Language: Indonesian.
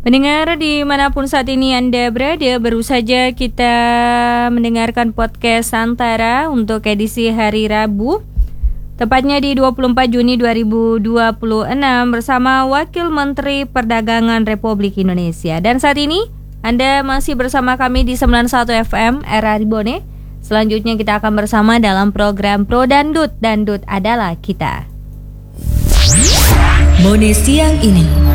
Pendengar dimanapun saat ini Anda berada, baru saja kita mendengarkan podcast Santara untuk edisi hari Rabu, tepatnya di 24 Juni 2026 bersama Wakil Menteri Perdagangan Republik Indonesia. Dan saat ini Anda masih bersama kami di 91 FM Era Ribone. Selanjutnya kita akan bersama dalam program Pro Dandut, Dandut adalah kita. Mode siang ini